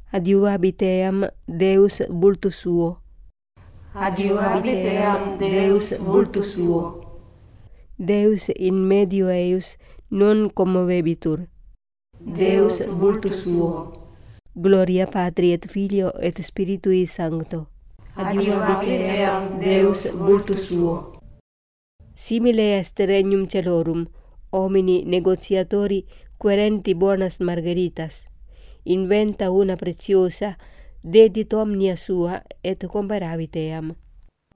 Adiuvabit eam Deus vultus suo. Adiuvabit eam Deus vultus suo. Deus in medio eius non commovebitur. Deus vultus suo. Gloria Patri et Filio et Spiritui Sancto. Adiuvabit eam Deus vultus suo. Simile est regnum celorum, homini negotiatori querenti bonas margaritas. Inventa una preciosa, dedit omnia sua et comparabit eam.